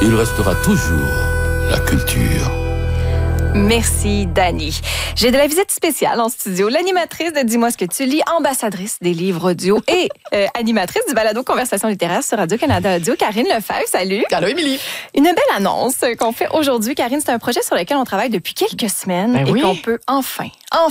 il restera toujours la culture. Merci, Dani. J'ai de la visite spéciale en studio. L'animatrice de Dis-moi ce que tu lis, ambassadrice des livres audio et animatrice du balado Conversation littéraire sur Radio-Canada Audio, Karine Lefebvre. Salut. Allô, Émilie. Une belle annonce qu'on fait aujourd'hui. Karine, c'est un projet sur lequel on travaille depuis quelques semaines et qu'on peut enfin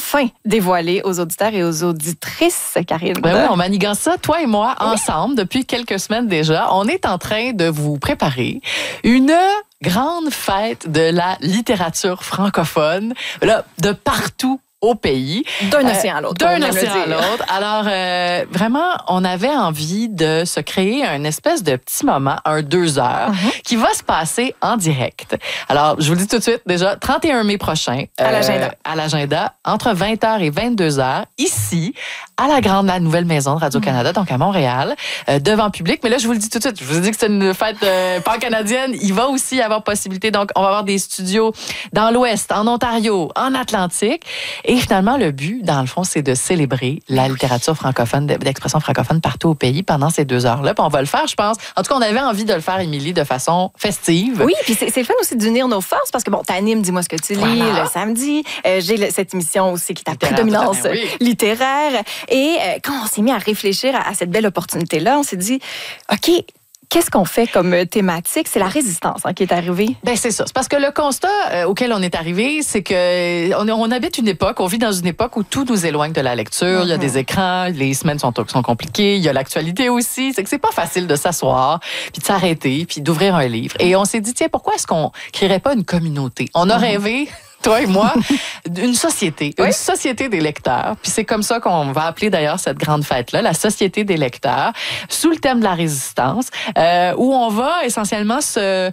dévoiler aux auditeurs et aux auditrices, Karine. Ben oui, on manigance ça, toi et moi, ensemble, depuis quelques semaines déjà. On est en train de vous préparer une grande fête de la littérature francophone, là, de partout au pays. D'un océan à l'autre. D'un océan à l'autre. Alors, vraiment, on avait envie de se créer un espèce de petit moment, un 2 heures, qui va se passer en direct. Alors, je vous le dis tout de suite, déjà, 31 mai prochain. À l'agenda. À l'agenda, entre 20h et 22h, ici, à la nouvelle maison de Radio-Canada, donc à Montréal, devant public. Mais là, je vous le dis tout de suite, je vous ai dit que c'est une fête pan-canadienne. Il va aussi y avoir possibilité, donc on va avoir des studios dans l'Ouest, en Ontario, en Atlantique. Et finalement, le but, dans le fond, c'est de célébrer la littérature francophone, d'expression francophone partout au pays pendant ces 2 heures-là. Puis on va le faire, je pense. En tout cas, on avait envie de le faire, Émilie, de façon festive. Oui, puis c'est le fun aussi d'unir nos forces parce que, bon, t'animes, dis-moi ce que tu lis le samedi. J'ai cette émission aussi qui est à prédominance littéraire. Et quand on s'est mis à réfléchir à cette belle opportunité-là, on s'est dit, OK, qu'est-ce qu'on fait comme thématique? C'est la résistance qui est arrivée. Ben c'est ça. C'est parce que le constat auquel on est arrivé, c'est que on habite une époque, on vit dans une époque où tout nous éloigne de la lecture. Il y a des écrans, les semaines sont compliquées. Il y a l'actualité aussi. C'est que c'est pas facile de s'asseoir, puis de s'arrêter, puis d'ouvrir un livre. Et on s'est dit, tiens, pourquoi est-ce qu'on créerait pas une communauté? On a rêvé, toi et moi, une société des lecteurs. Puis c'est comme ça qu'on va appeler d'ailleurs cette grande fête-là, la Société des lecteurs, sous le thème de la résistance, où on va essentiellement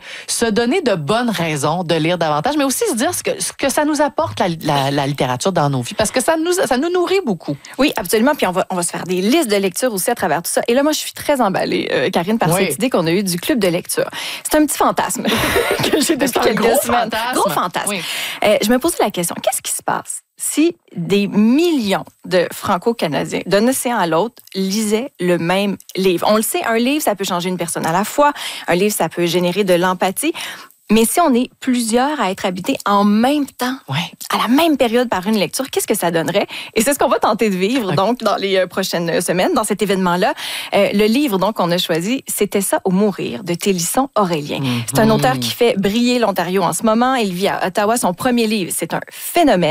se donner de bonnes raisons de lire davantage, mais aussi se dire ce que ça nous apporte, la littérature dans nos vies, parce que ça nous nourrit beaucoup. Oui, absolument. Puis on va se faire des listes de lecture aussi à travers tout ça. Et là, moi, je suis très emballée, Karine, par cette idée qu'on a eue du club de lecture. C'est un petit fantasme que j'ai depuis quelques semaines. Gros fantasme. Oui. Je me posais la question, qu'est-ce qui se passe si des millions de Franco-Canadiens, d'un océan à l'autre, lisaient le même livre? On le sait, un livre, ça peut changer une personne à la fois. Un livre, ça peut générer de l'empathie. Mais si on est plusieurs à être habités en même temps, à la même période par une lecture, qu'est-ce que ça donnerait? Et c'est ce qu'on va tenter de vivre donc dans les prochaines semaines, dans cet événement-là. Le livre donc qu'on a choisi, C'était ça ou mourir, de Télisson-Aurélien. C'est un auteur qui fait briller l'Ontario en ce moment. Il vit à Ottawa. Son premier livre, c'est un phénomène.